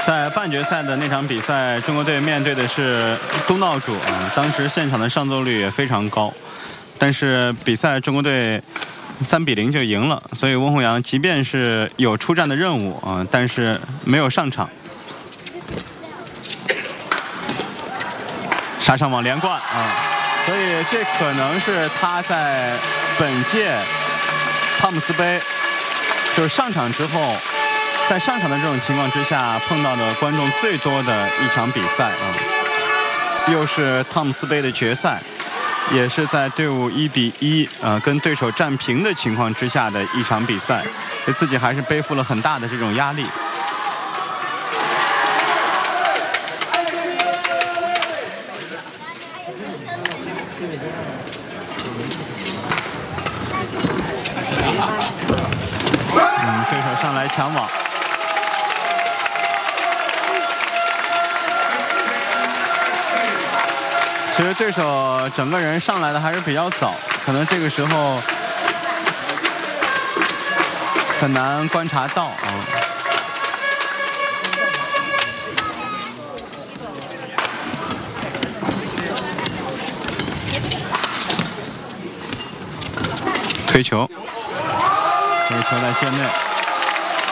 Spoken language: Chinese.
在半决赛的那场比赛，中国队面对的是东道主啊，当时现场的上座率也非常高，但是比赛中国队3比0就赢了，所以温宏洋即便是有出战的任务啊，但是没有上场。杀上网连贯啊，所以这可能是他在本届汤姆斯杯就是上场之后。在上场的这种情况之下，碰到的观众最多的一场比赛啊，又是汤姆斯杯的决赛，也是在队伍1比1跟对手战平的情况之下的一场比赛，给自己还是背负了很大的这种压力。对手上来抢网。其实对手整个人上来的还是比较早，可能这个时候很难观察到啊。推球，这是球在界内。